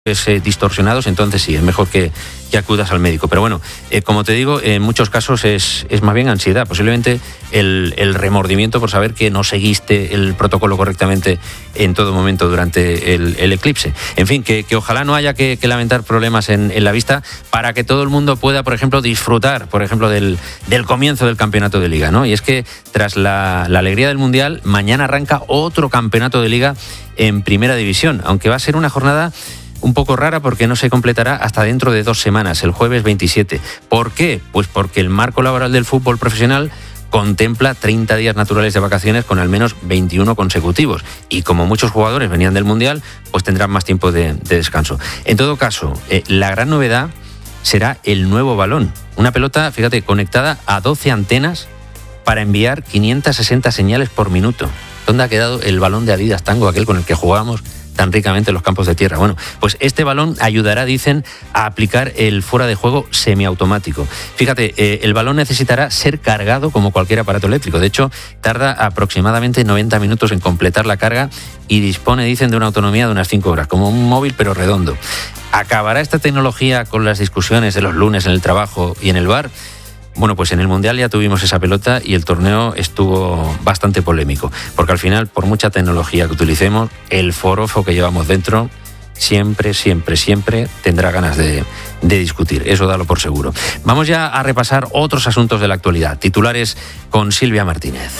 distorsionados, entonces sí, es mejor que acudas al médico. Pero bueno, como te digo, en muchos casos es más bien ansiedad, posiblemente el remordimiento por saber que no seguiste el protocolo correctamente en todo momento durante el eclipse. En fin, que ojalá no haya que lamentar problemas en la vista para que todo el mundo pueda, por ejemplo, disfrutar, por ejemplo, del comienzo del campeonato de Liga, ¿no? Y es que tras la alegría del Mundial, mañana arranca otro campeonato de Liga en Primera División, aunque va a ser una jornada un poco rara porque no se completará hasta dentro de 2 semanas, el jueves 27. ¿Por qué? Pues porque el marco laboral del fútbol profesional contempla 30 días naturales de vacaciones con al menos 21 consecutivos. Y como muchos jugadores venían del Mundial, pues tendrán más tiempo de descanso. En todo caso, la gran novedad será el nuevo balón. Una pelota, fíjate, conectada a 12 antenas para enviar 560 señales por minuto. ¿Dónde ha quedado el balón de Adidas Tango, aquel con el que jugábamos tan ricamente en los campos de tierra? Bueno, pues este balón ayudará, dicen, a aplicar el fuera de juego semiautomático. Fíjate, el balón necesitará ser cargado como cualquier aparato eléctrico. De hecho, tarda aproximadamente 90 minutos en completar la carga y dispone, dicen, de una autonomía de unas 5 horas, como un móvil pero redondo. ¿Acabará esta tecnología con las discusiones de los lunes en el trabajo y en el bar? Bueno, pues en el Mundial ya tuvimos esa pelota y el torneo estuvo bastante polémico, porque al final, por mucha tecnología que utilicemos, el forofo que llevamos dentro siempre tendrá ganas de discutir. Eso dalo por seguro. Vamos ya a repasar otros asuntos de la actualidad. Titulares con Silvia Martínez.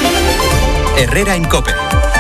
Herrera en COPE.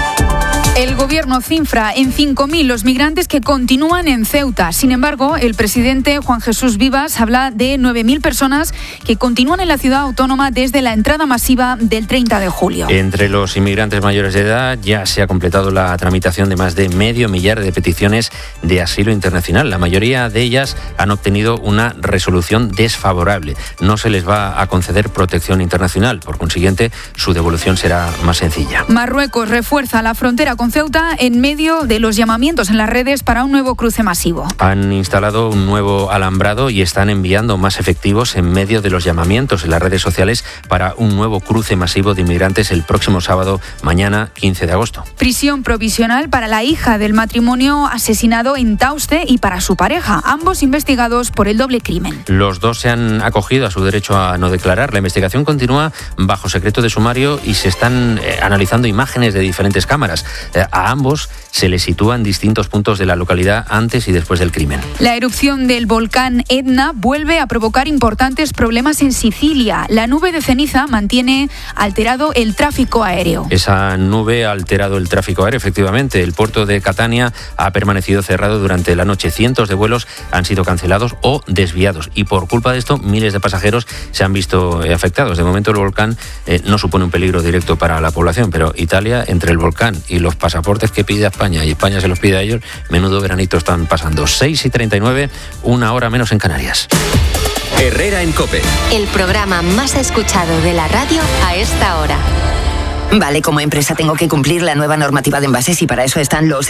El gobierno cifra en 5.000 los migrantes que continúan en Ceuta. Sin embargo, el presidente Juan Jesús Vivas habla de 9.000 personas que continúan en la ciudad autónoma desde la entrada masiva del 30 de julio. Entre los inmigrantes mayores de edad ya se ha completado la tramitación de más de 500.000 de peticiones de asilo internacional. La mayoría de ellas han obtenido una resolución desfavorable. No se les va a conceder protección internacional. Por consiguiente, su devolución será más sencilla. Marruecos refuerza la frontera con Ceuta en medio de los llamamientos en las redes para un nuevo cruce masivo. Han instalado un nuevo alambrado y están enviando más efectivos en medio de los llamamientos en las redes sociales para un nuevo cruce masivo de inmigrantes el próximo sábado, mañana 15 de agosto. Prisión provisional para la hija del matrimonio asesinado en Tauste y para su pareja, ambos investigados por el doble crimen. Los dos se han acogido a su derecho a no declarar. La investigación continúa bajo secreto de sumario y se están analizando imágenes de diferentes cámaras. A ambos se les sitúan distintos puntos de la localidad antes y después del crimen. La erupción del volcán Etna vuelve a provocar importantes problemas en Sicilia. La nube de ceniza mantiene alterado el tráfico aéreo. Esa nube ha alterado el tráfico aéreo, efectivamente. El puerto de Catania ha permanecido cerrado durante la noche. Cientos de vuelos han sido cancelados o desviados y por culpa de esto miles de pasajeros se han visto afectados. De momento el volcán no supone un peligro directo para la población, pero Italia, entre el volcán y los pasaportes que pide a España y España se los pide a ellos, menudo veranito están pasando. 6:39, 1 hora menos en Canarias. Herrera en COPE. El programa más escuchado de la radio a esta hora. Vale, como empresa tengo que cumplir la nueva normativa de envases y para eso están los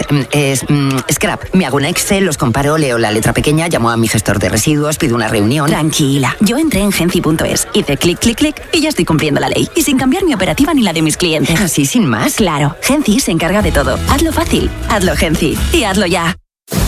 scrap. Me hago un Excel, los comparo, leo la letra pequeña, llamo a mi gestor de residuos, pido una reunión. Tranquila, yo entré en Genci.es, hice clic, clic, clic y ya estoy cumpliendo la ley. Y sin cambiar mi operativa ni la de mis clientes. ¿Así sin más? Claro, Genci se encarga de todo. Hazlo fácil, hazlo Genci y hazlo ya.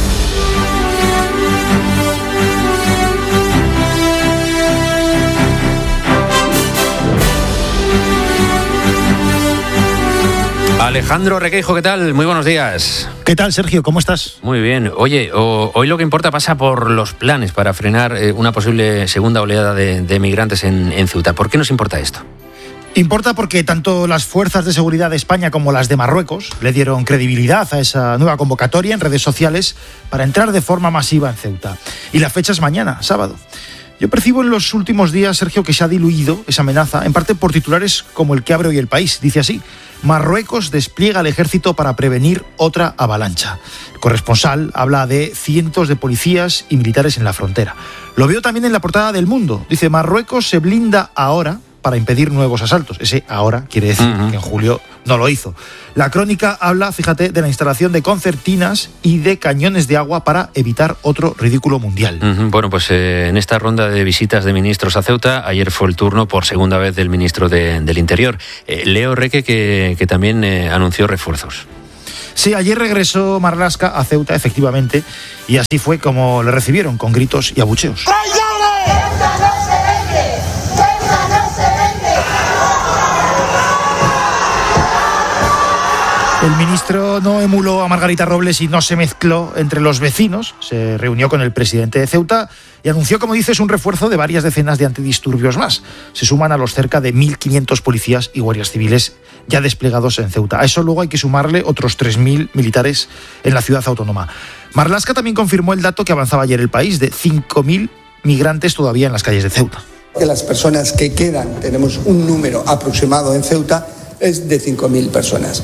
Alejandro Requeijo, ¿qué tal? Muy buenos días. ¿Qué tal, Sergio? ¿Cómo estás? Muy bien. Oye, hoy lo que importa pasa por los planes para frenar una posible segunda oleada de migrantes en Ceuta. ¿Por qué nos importa esto? Importa porque tanto las fuerzas de seguridad de España como las de Marruecos le dieron credibilidad a esa nueva convocatoria en redes sociales para entrar de forma masiva en Ceuta. Y la fecha es mañana, sábado. Yo percibo en los últimos días, Sergio, que se ha diluido esa amenaza, en parte por titulares como el que abre hoy El País. Dice así: Marruecos despliega el ejército para prevenir otra avalancha. El corresponsal habla de cientos de policías y militares en la frontera. Lo veo también en la portada del Mundo. Dice: Marruecos se blinda ahora para impedir nuevos asaltos. Ese ahora quiere decir que en julio no lo hizo. La crónica habla, fíjate, de la instalación de concertinas y de cañones de agua para evitar otro ridículo mundial. Bueno, pues en esta ronda de visitas de ministros a Ceuta, ayer fue el turno por segunda vez del ministro del Interior, Leo Reque, que también anunció refuerzos. Sí, ayer regresó Marlaska a Ceuta, efectivamente, y así fue como le recibieron, con gritos y abucheos. El ministro no emuló a Margarita Robles y no se mezcló entre los vecinos. Se reunió con el presidente de Ceuta y anunció, como dices, un refuerzo de varias decenas de antidisturbios más. Se suman a los cerca de 1.500 policías y guardias civiles ya desplegados en Ceuta. A eso luego hay que sumarle otros 3.000 militares en la ciudad autónoma. Marlaska también confirmó el dato que avanzaba ayer el país, de 5.000 migrantes todavía en las calles de Ceuta. De las personas que quedan, tenemos un número aproximado en Ceuta, es de 5.000 personas.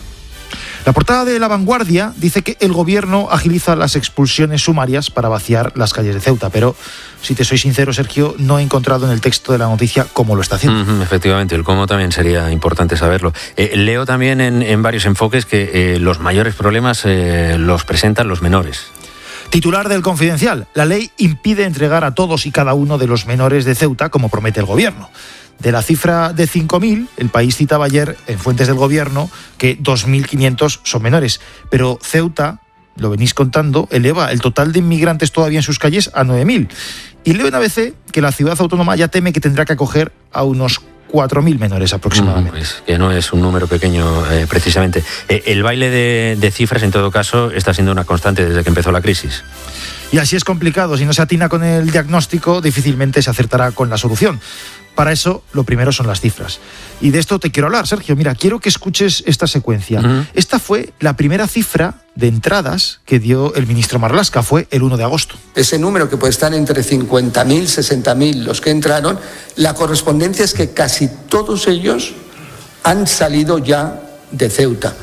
La portada de La Vanguardia dice que el gobierno agiliza las expulsiones sumarias para vaciar las calles de Ceuta, pero si te soy sincero, Sergio, no he encontrado en el texto de la noticia cómo lo está haciendo. Efectivamente, el cómo también sería importante saberlo. Leo también en varios enfoques que los mayores problemas los presentan los menores. Titular del Confidencial: la ley impide entregar a todos y cada uno de los menores de Ceuta, como promete el gobierno. De la cifra de 5.000, el país citaba ayer en fuentes del gobierno que 2.500 son menores. Pero Ceuta, lo venís contando, eleva el total de inmigrantes todavía en sus calles a 9.000. Y leo en ABC que la ciudad autónoma ya teme que tendrá que acoger a unos 4.000 menores aproximadamente. Pues que no es un número pequeño, precisamente. El baile de cifras, en todo caso, está siendo una constante desde que empezó la crisis. Y así es complicado. Si no se atina con el diagnóstico, difícilmente se acertará con la solución. Para eso, lo primero son las cifras. Y de esto te quiero hablar, Sergio. Mira, quiero que escuches esta secuencia. Esta fue la primera cifra de entradas que dio el ministro Marlaska. Fue el 1 de agosto. Ese número, que puede estar entre 50.000, 60.000 los que entraron, la correspondencia es que casi todos ellos han salido ya de Ceuta.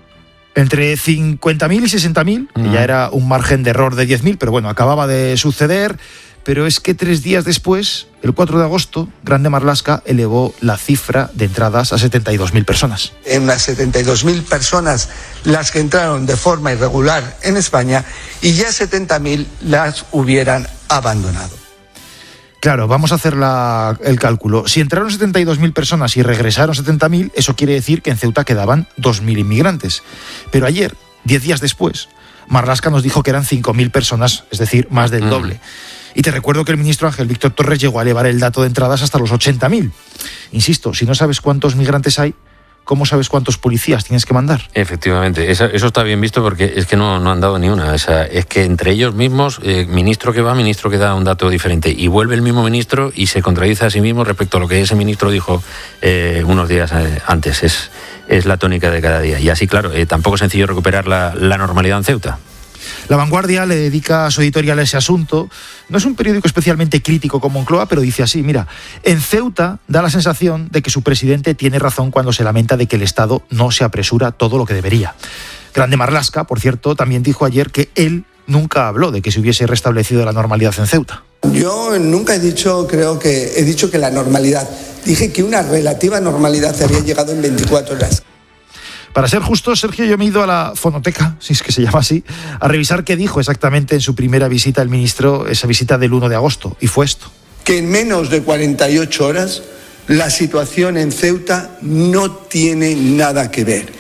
Entre 50.000 y 60.000, que ya era un margen de error de 10.000, pero bueno, acababa de suceder. Pero es que 3 días después, el 4 de agosto, Grande Marlaska elevó la cifra de entradas a 72.000 personas. En unas 72.000 personas las que entraron de forma irregular en España, y ya 70.000 las hubieran abandonado. Claro, vamos a hacer el cálculo. Si entraron 72.000 personas y regresaron 70.000, eso quiere decir que en Ceuta quedaban 2.000 inmigrantes. Pero ayer, 10 días después, Marlaska nos dijo que eran 5.000 personas, es decir, más del doble. Y te recuerdo que el ministro Ángel Víctor Torres llegó a elevar el dato de entradas hasta los 80.000. Insisto, si no sabes cuántos migrantes hay, ¿cómo sabes cuántos policías tienes que mandar? Efectivamente, eso está bien visto, porque es que no han dado ni una. Es que entre ellos mismos, ministro que va, ministro que da un dato diferente, y vuelve el mismo ministro y se contradice a sí mismo respecto a lo que ese ministro dijo unos días antes. Es la tónica de cada día. Y así, claro, tampoco es sencillo recuperar la normalidad en Ceuta. La Vanguardia le dedica su editorial a ese asunto. No es un periódico especialmente crítico como Moncloa, pero dice así: mira, en Ceuta da la sensación de que su presidente tiene razón cuando se lamenta de que el Estado no se apresura todo lo que debería. Grande Marlaska, por cierto, también dijo ayer que él nunca habló de que se hubiese restablecido la normalidad en Ceuta. Yo nunca he dicho que la normalidad. Dije que una relativa normalidad se había llegado en 24 horas. Para ser justo, Sergio, yo me he ido a la fonoteca, si es que se llama así, a revisar qué dijo exactamente en su primera visita el ministro, esa visita del 1 de agosto, y fue esto. Que en menos de 48 horas la situación en Ceuta no tiene nada que ver.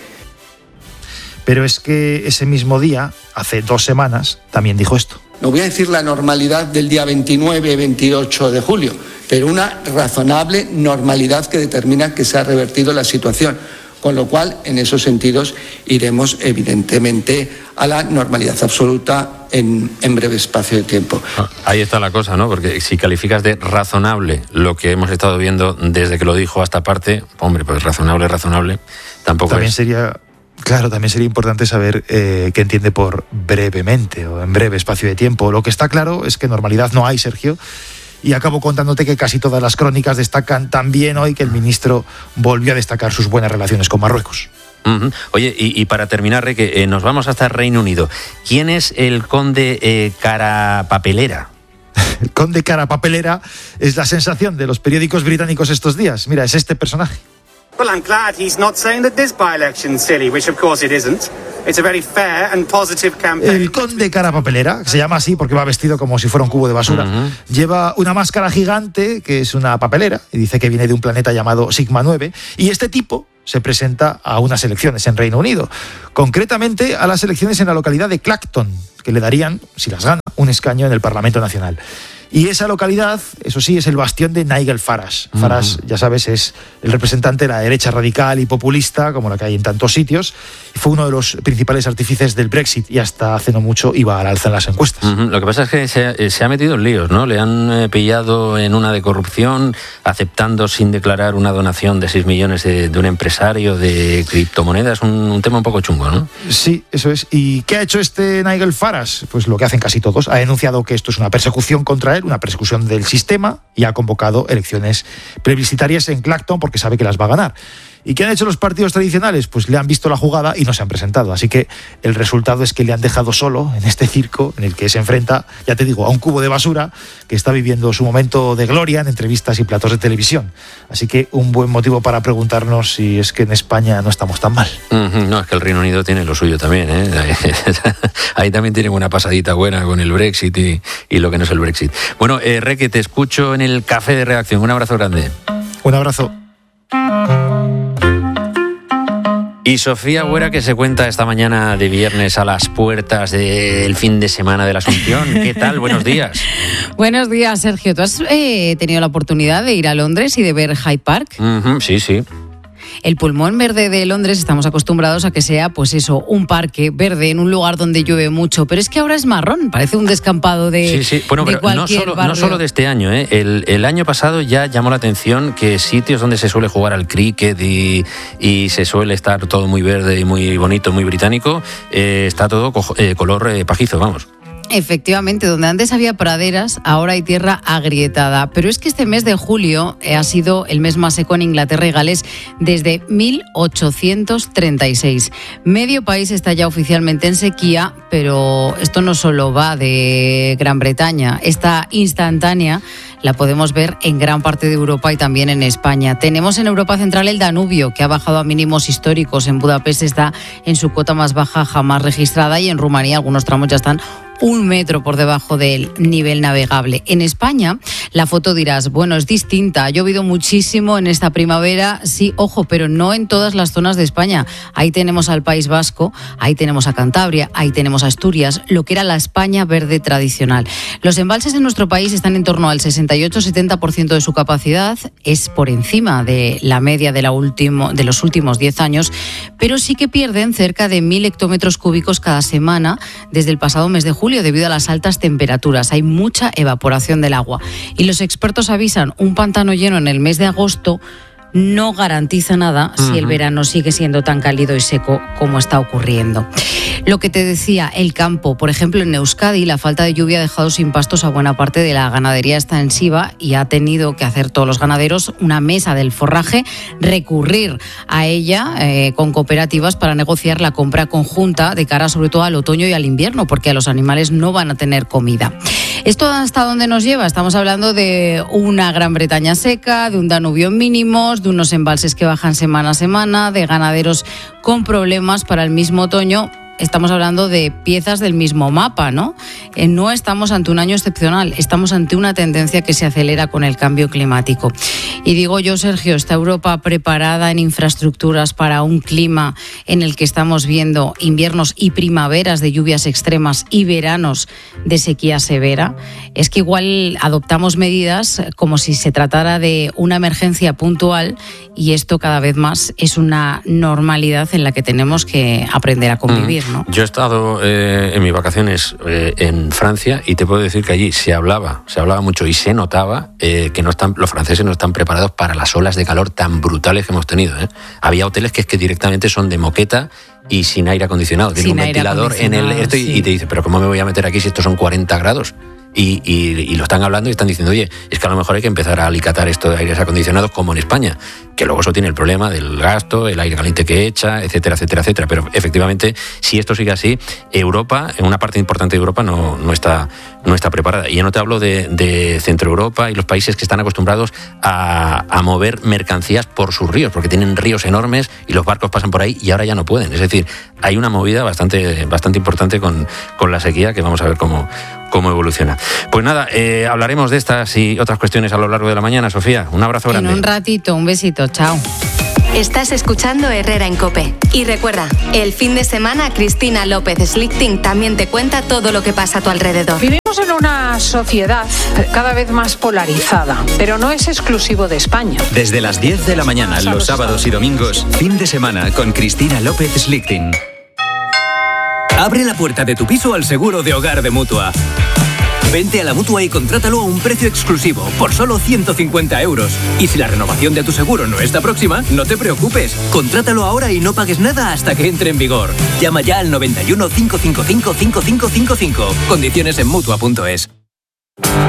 Pero es que ese mismo día, hace 2 semanas, también dijo esto. No voy a decir la normalidad del día 29-28 de julio, pero una razonable normalidad que determina que se ha revertido la situación. Con lo cual, en esos sentidos, iremos evidentemente a la normalidad absoluta en breve espacio de tiempo. Ahí está la cosa, ¿no? Porque si calificas de razonable lo que hemos estado viendo desde que lo dijo hasta parte, hombre, pues razonable, tampoco también es. También sería importante saber qué entiende por brevemente o en breve espacio de tiempo. Lo que está claro es que normalidad no hay, Sergio. Y acabo contándote que casi todas las crónicas destacan también hoy que el ministro volvió a destacar sus buenas relaciones con Marruecos. Oye, y para terminar, que nos vamos hasta el Reino Unido. ¿Quién es el conde Carapapelera? El conde Carapapelera es la sensación de los periódicos británicos estos días. Mira, es este personaje. Well, I'm glad he's not saying that this by-election's silly, which of course it isn't. It's a very fair and positive campaign. El conde Carapapelera, que se llama así porque va vestido como si fuera un cubo de basura, lleva una máscara gigante que es una papelera y dice que viene de un planeta llamado Sigma 9. Y este tipo se presenta a unas elecciones en Reino Unido, concretamente a las elecciones en la localidad de Clacton, que le darían, si las gana, un escaño en el Parlamento Nacional. Y esa localidad, eso sí, es el bastión de Nigel Farage. Farage, ya sabes, es el representante de la derecha radical y populista, como la que hay en tantos sitios, y fue uno de los principales artífices del Brexit, y hasta hace no mucho iba al alza en las encuestas. Lo que pasa es que se ha metido en líos, ¿no? Le han pillado en una de corrupción, aceptando sin declarar una donación de 6 millones de un empresario de criptomonedas, un tema un poco chungo, ¿no? Sí, eso es. ¿Y qué ha hecho este Nigel Farage? Pues lo que hacen casi todos. Ha denunciado que esto es una persecución contra él, una persecución del sistema, y ha convocado elecciones plebiscitarias en Clacton porque sabe que las va a ganar. ¿Y qué han hecho los partidos tradicionales? Pues le han visto la jugada y no se han presentado. Así que el resultado es que le han dejado solo en este circo en el que se enfrenta, ya te digo, a un cubo de basura que está viviendo su momento de gloria en entrevistas y platos de televisión. Así que un buen motivo para preguntarnos si es que en España no estamos tan mal. No, es que el Reino Unido tiene lo suyo también, ¿eh? Ahí también tienen una pasadita buena con el Brexit y lo que no es el Brexit. Bueno, Reque, te escucho en el café de redacción. Un abrazo grande. Un abrazo. Y Sofía Huera, que se cuenta esta mañana de viernes a las puertas del fin de semana de la Asunción. ¿Qué tal? Buenos días. Buenos días, Sergio. ¿Tú has tenido la oportunidad de ir a Londres y de ver Hyde Park? Sí, sí. El pulmón verde de Londres estamos acostumbrados a que sea, pues eso, un parque verde en un lugar donde llueve mucho, pero es que ahora es marrón, parece un descampado de Sí, bueno, pero no solo de este año, ¿eh? El año pasado ya llamó la atención que sitios donde se suele jugar al cricket y se suele estar todo muy verde y muy bonito, muy británico, está todo color pajizo, vamos. Efectivamente, donde antes había praderas, ahora hay tierra agrietada. Pero es que este mes de julio ha sido el mes más seco en Inglaterra y Gales desde 1836. Medio país está ya oficialmente en sequía, pero esto no solo va de Gran Bretaña. Esta instantánea la podemos ver en gran parte de Europa y también en España. Tenemos en Europa Central el Danubio, que ha bajado a mínimos históricos. En Budapest está en su cota más baja jamás registrada y en Rumanía algunos tramos ya están 1 metro por debajo del nivel navegable. En España, la foto dirás, bueno, es distinta, ha llovido muchísimo en esta primavera, sí, ojo, pero no en todas las zonas de España. Ahí tenemos al País Vasco, ahí tenemos a Cantabria, ahí tenemos a Asturias, lo que era la España verde tradicional. Los embalses en nuestro país están en torno al 68-70% de su capacidad, es por encima de la media de los últimos 10 años, pero sí que pierden cerca de 1.000 hectómetros cúbicos cada semana desde el pasado mes de julio, debido a las altas temperaturas. Hay mucha evaporación del agua. Y los expertos avisan, un pantano lleno en el mes de agosto no garantiza nada si el verano sigue siendo tan cálido y seco como está ocurriendo. Lo que te decía, el campo, por ejemplo, en Euskadi, la falta de lluvia ha dejado sin pastos a buena parte de la ganadería extensiva y ha tenido que hacer todos los ganaderos una mesa del forraje, recurrir a ella con cooperativas para negociar la compra conjunta de cara sobre todo al otoño y al invierno, porque a los animales no van a tener comida. ¿Esto hasta dónde nos lleva? Estamos hablando de una Gran Bretaña seca, de un Danubio en mínimos, de unos embalses que bajan semana a semana, de ganaderos con problemas para el mismo otoño. Estamos hablando de piezas del mismo mapa, ¿no? No estamos ante un año excepcional, estamos ante una tendencia que se acelera con el cambio climático. Y digo yo, Sergio, ¿está Europa preparada en infraestructuras para un clima en el que estamos viendo inviernos y primaveras de lluvias extremas y veranos de sequía severa? Es que igual adoptamos medidas como si se tratara de una emergencia puntual y esto cada vez más es una normalidad en la que tenemos que aprender a convivir, ¿no? Yo he estado en mis vacaciones en Francia y te puedo decir que allí se hablaba mucho y se notaba que los franceses no están preparados para las olas de calor tan brutales que hemos tenido, ¿eh? Había hoteles que es que directamente son de moqueta y sin aire acondicionado. Tiene un ventilador en el y te dice, pero ¿cómo me voy a meter aquí si estos son 40 grados? Y lo están hablando y están diciendo, oye, es que a lo mejor hay que empezar a alicatar esto de aires acondicionados como en España, que luego eso tiene el problema del gasto, el aire caliente que echa, etcétera, etcétera, etcétera. Pero efectivamente, si esto sigue así, Europa, en una parte importante de Europa, no está preparada. Y ya no te hablo de Centro Europa y los países que están acostumbrados a mover mercancías por sus ríos, porque tienen ríos enormes y los barcos pasan por ahí y ahora ya no pueden. Es decir, hay una movida bastante importante con la sequía que vamos a ver cómo evoluciona. Pues nada, hablaremos de estas y otras cuestiones a lo largo de la mañana, Sofía. Un abrazo grande. En un ratito, un besito, chao. Estás escuchando Herrera en COPE. Y recuerda, el fin de semana Cristina López Slichting también te cuenta todo lo que pasa a tu alrededor. Vivimos en una sociedad cada vez más polarizada, pero no es exclusivo de España. Desde las 10 de la mañana, los sábados y domingos, fin de semana con Cristina López Slichting. Abre la puerta de tu piso al seguro de hogar de Mutua. Vente a la Mutua y contrátalo a un precio exclusivo, por solo 150 euros. Y si la renovación de tu seguro no está próxima, no te preocupes. Contrátalo ahora y no pagues nada hasta que entre en vigor. Llama ya al 91 555 5555. Condiciones en Mutua.es.